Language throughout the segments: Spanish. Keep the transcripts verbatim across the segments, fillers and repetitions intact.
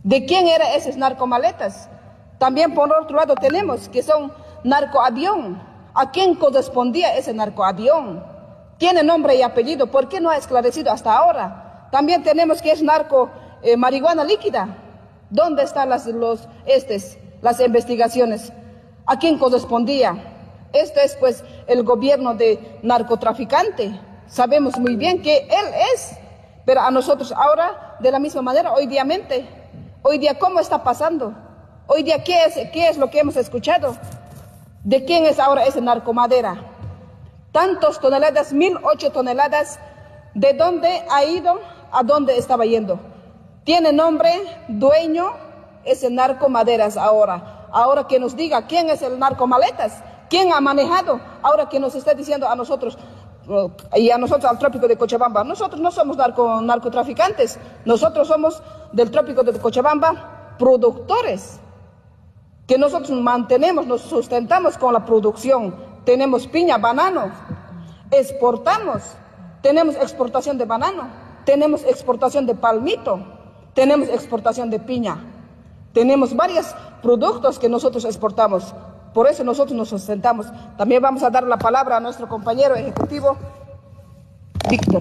¿De quién eran esas narcomaletas? También por otro lado tenemos que son narcoavión. ¿A quién correspondía ese narcoavión? ¿Tiene nombre y apellido? ¿Por qué no ha esclarecido hasta ahora? También tenemos que es narco eh, marihuana líquida. ¿Dónde están las, los, estes, las investigaciones? ¿A quién correspondía? Este es pues el gobierno de narcotraficante. Sabemos muy bien que él es, pero a nosotros ahora de la misma manera, hoy día mente. Hoy día, ¿cómo está pasando? Hoy día, ¿qué es, qué es lo que hemos escuchado? ¿De quién es ahora ese narcomadera? Tantos toneladas, mil ocho toneladas, ¿de dónde ha ido? ¿A dónde estaba yendo? Tiene nombre, dueño, ese narcomaderas ahora. Ahora que nos diga quién es el narcomaletas, quién ha manejado, ahora que nos está diciendo a nosotros, y a nosotros al trópico de Cochabamba. Nosotros no somos narco, narcotraficantes, nosotros somos del trópico de Cochabamba productores, que nosotros mantenemos, nos sustentamos con la producción. Tenemos piña, banano, exportamos, tenemos exportación de banano, tenemos exportación de palmito, tenemos exportación de piña, tenemos varios productos que nosotros exportamos. Por eso nosotros nos sustentamos. También vamos a dar la palabra a nuestro compañero ejecutivo, Víctor.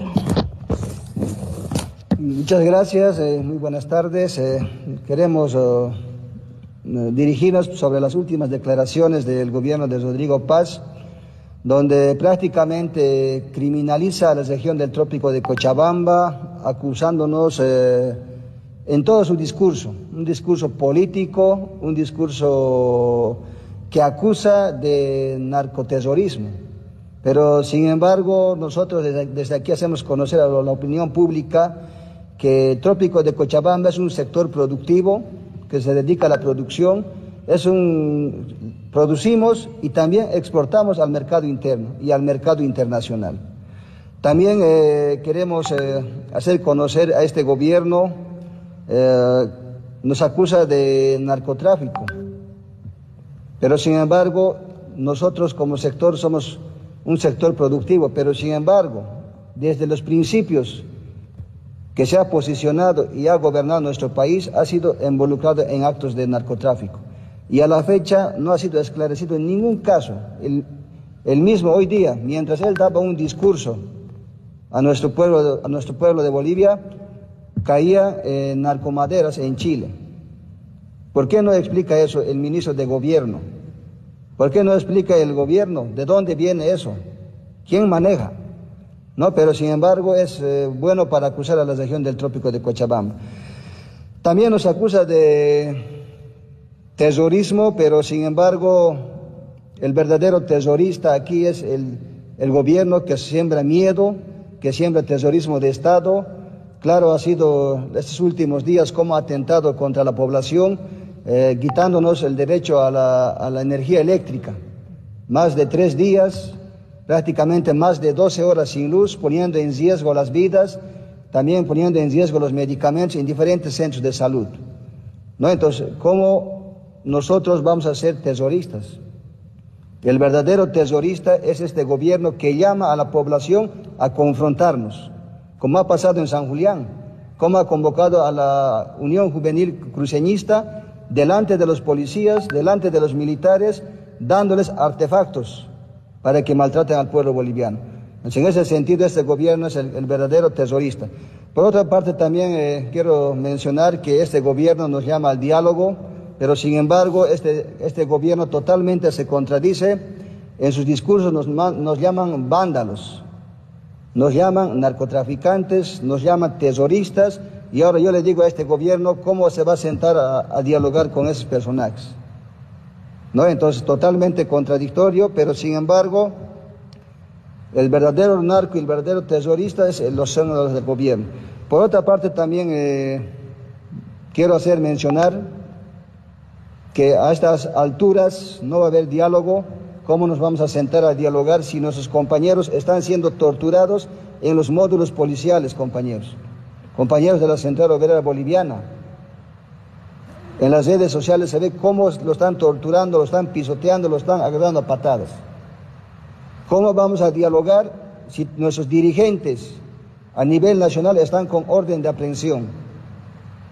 Muchas gracias, eh, muy buenas tardes. Eh, queremos uh, dirigirnos sobre las últimas declaraciones del gobierno de Rodrigo Paz, donde prácticamente criminaliza a la región del trópico de Cochabamba, acusándonos eh, en todo su discurso, un discurso político, un discurso que acusa de narcoterrorismo. Pero sin embargo nosotros desde, desde aquí hacemos conocer a la opinión pública que el trópico de Cochabamba es un sector productivo que se dedica a la producción, es un, producimos y también exportamos al mercado interno y al mercado internacional. También eh, queremos eh, hacer conocer a este gobierno, eh, nos acusa de narcotráfico. Pero sin embargo, nosotros como sector somos un sector productivo, pero sin embargo, desde los principios que se ha posicionado y ha gobernado nuestro país, ha sido involucrado en actos de narcotráfico. Y a la fecha no ha sido esclarecido en ningún caso. El, el mismo hoy día, mientras él daba un discurso a nuestro pueblo, a nuestro pueblo de Bolivia, caía en narcomaderas en Chile. ¿Por qué no explica eso el ministro de Gobierno? ¿Por qué no explica el gobierno de dónde viene eso? ¿Quién maneja? No, pero sin embargo es eh, bueno para acusar a la región del trópico de Cochabamba. También nos acusa de terrorismo, pero sin embargo el verdadero terrorista aquí es el, el gobierno que siembra miedo, que siembra terrorismo de Estado. Claro, ha sido estos últimos días como ha atentado contra la población, Eh, quitándonos el derecho a la, a la energía eléctrica. Más de tres días, prácticamente más de doce horas sin luz, poniendo en riesgo las vidas, también poniendo en riesgo los medicamentos en diferentes centros de salud. ¿No? Entonces, ¿cómo nosotros vamos a ser terroristas? El verdadero terrorista es este gobierno que llama a la población a confrontarnos, como ha pasado en San Julián, como ha convocado a la Unión Juvenil Cruceñista delante de los policías, delante de los militares, dándoles artefactos para que maltraten al pueblo boliviano. Entonces, en ese sentido, este gobierno es el, el verdadero terrorista. Por otra parte, también eh, quiero mencionar que este gobierno nos llama al diálogo, pero sin embargo, este, este gobierno totalmente se contradice. En sus discursos nos, nos llaman vándalos, nos llaman narcotraficantes, nos llaman terroristas. Y ahora yo le digo a este gobierno cómo se va a sentar a, a dialogar con esos personajes. ¿No? Entonces, totalmente contradictorio, pero sin embargo, el verdadero narco y el verdadero terrorista es los senadores del gobierno. Por otra parte, también eh, quiero hacer mencionar que a estas alturas no va a haber diálogo. ¿Cómo nos vamos a sentar a dialogar si nuestros compañeros están siendo torturados en los módulos policiales, compañeros? Compañeros de la Central Obrera Boliviana. En las redes sociales se ve cómo lo están torturando, lo están pisoteando, lo están agarrando a patadas. ¿Cómo vamos a dialogar si nuestros dirigentes a nivel nacional están con orden de aprehensión?